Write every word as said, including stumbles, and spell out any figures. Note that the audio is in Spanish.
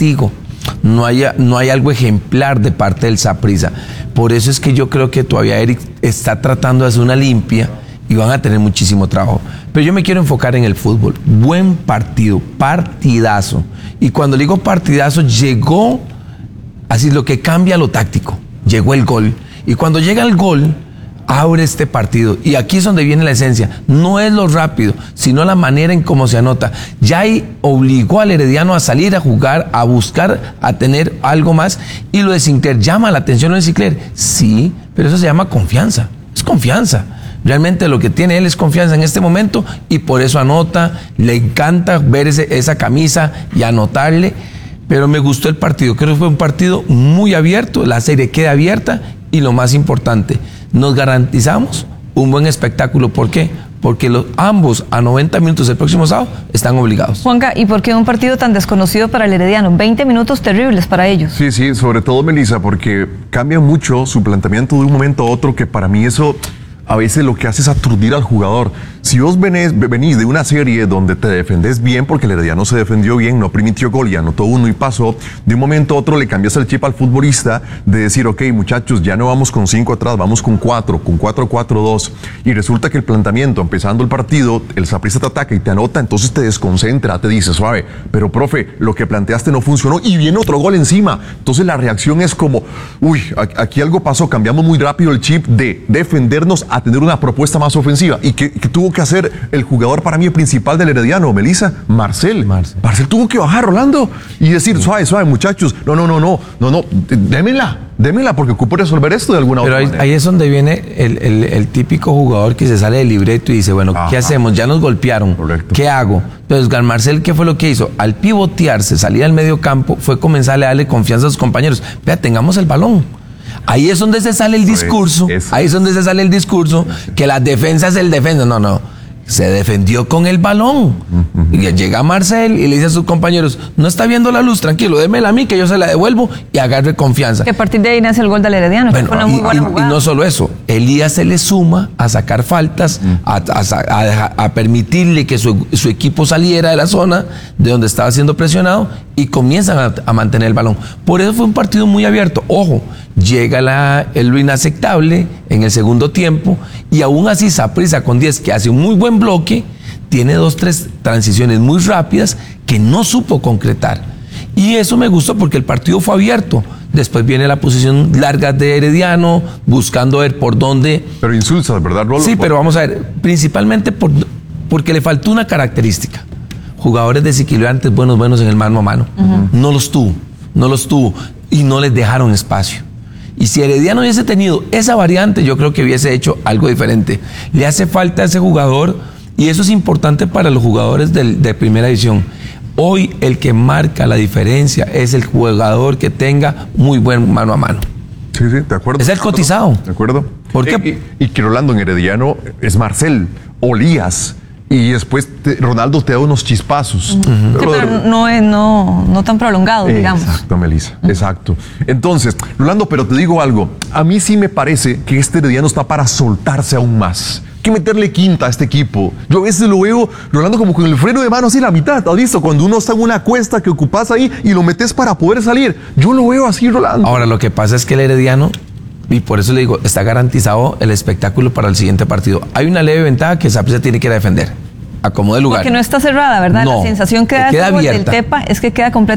castigo, no hay, no hay algo ejemplar de parte del Saprissa. Por eso es que yo creo que todavía Eric está tratando de hacer una limpia y van a tener muchísimo trabajo. Pero yo me quiero enfocar en el fútbol. Buen partido, partidazo. Y cuando digo partidazo, llegó, así lo que cambia lo táctico, llegó el gol. Y cuando llega el gol, abre este partido. Y aquí es donde viene la esencia. No es lo rápido, sino la manera en cómo se anota. Ya ahí obligó al Herediano a salir a jugar, a buscar, a tener algo más. Y lo de Sinclair, ¿llama la atención lo de Sinclair? Sí, pero eso se llama confianza. Es confianza. Realmente lo que tiene él es confianza en este momento y por eso anota. Le encanta ver ese, esa camisa y anotarle. Pero me gustó el partido. Creo que fue un partido muy abierto. La serie queda abierta y lo más importante, nos garantizamos un buen espectáculo. ¿Por qué? Porque los, ambos a noventa minutos el próximo sábado están obligados. Juanca, ¿y por qué un partido tan desconocido para el Herediano? veinte minutos terribles para ellos. Sí, sí, sobre todo, Melissa, porque cambia mucho su planteamiento de un momento a otro, que para mí eso a veces lo que hace es aturdir al jugador. Si vos venís, venís de una serie donde te defendés bien, porque el Herediano se defendió bien, no permitió gol y anotó uno y pasó, de un momento a otro le cambias el chip al futbolista de decir, ok, muchachos, ya no vamos con cinco atrás, vamos con cuatro, con cuatro, cuatro, dos. Y resulta que el planteamiento, empezando el partido, el Saprissa te ataca y te anota, entonces te desconcentra, te dice, suave, pero profe, lo que planteaste no funcionó y viene otro gol encima. Entonces la reacción es como, uy, aquí algo pasó, cambiamos muy rápido el chip de defendernos a tener una propuesta más ofensiva. ¿Y qué, qué tuvo que hacer el jugador para mí principal del Herediano, Melissa? Marcel. Marcel. Marcel tuvo que bajar, Rolando, y decir, sí, suave, suave, muchachos, no, no, no, no, no, no, démela, démela, porque ocupo resolver esto de alguna Pero otra ahí, manera. ahí es donde viene el, el, el típico jugador que se sale del libreto y dice, bueno, ajá, ¿qué hacemos? Ya nos golpearon. Correcto. ¿Qué hago? Entonces, Marcel, ¿qué fue lo que hizo? Al pivotearse, salir al medio campo, fue comenzar a darle confianza a sus compañeros. Vea, tengamos el balón. Ahí es donde se sale el discurso, ahí es donde se sale el discurso, que la defensa es el defensa. No, no, se defendió con el balón. Uh-huh. Y llega Marcel y le dice a sus compañeros, no está viendo la luz, tranquilo, démela a mí que yo se la devuelvo y agarre confianza. Que a partir de ahí nace el gol del Herediano, bueno, que fue una muy y, buena y, jugada. Y no solo eso, Elías se le suma a sacar faltas, uh-huh, a, a, a, a permitirle que su, su equipo saliera de la zona de donde estaba siendo presionado y comienzan a, a mantener el balón. Por eso fue un partido muy abierto. Ojo, llega la, el, lo inaceptable en el segundo tiempo y aún así Saprissa con diez, que hace un muy buen bloque, tiene dos, tres transiciones muy rápidas que no supo concretar. Y eso me gustó porque el partido fue abierto. Después viene la posición larga de Herediano, buscando ver por dónde... Pero insulsas, ¿verdad, Rolo? Sí, pero vamos a ver, principalmente por, porque le faltó una característica. Jugadores desequilibrantes, buenos, buenos en el mano a mano. Uh-huh. No los tuvo, no los tuvo y no les dejaron espacio. Y si Herediano hubiese tenido esa variante, yo creo que hubiese hecho algo diferente. Le hace falta a ese jugador, y eso es importante para los jugadores del, de primera división. Hoy el que marca la diferencia es el jugador que tenga muy buen mano a mano. Sí, sí, de acuerdo. Es el cotizado. De acuerdo. ¿Por qué? Y, y, y que Rolando en Herediano es Marcel, Olías, y después te, Ronaldo te da unos chispazos. Uh-huh. Sí, pero no, es, no, no tan prolongado, digamos. Exacto, Melissa, uh-huh, exacto. Entonces, Rolando, pero te digo algo, a mí sí me parece que este Herediano está para soltarse aún más. Que meterle quinta a este equipo. Yo a veces lo veo, Rolando, como con el freno de mano así la mitad. ¿Has visto? Cuando uno está en una cuesta que ocupas ahí y lo metes para poder salir. Yo lo veo así, Rolando. Ahora, lo que pasa es que el Herediano, y por eso le digo, está garantizado el espectáculo para el siguiente partido. Hay una leve ventaja que Saprissa tiene que defender. Acomode lugar. Porque no está cerrada, ¿verdad? No, la sensación que da queda el abierta. del Tepa es que queda completamente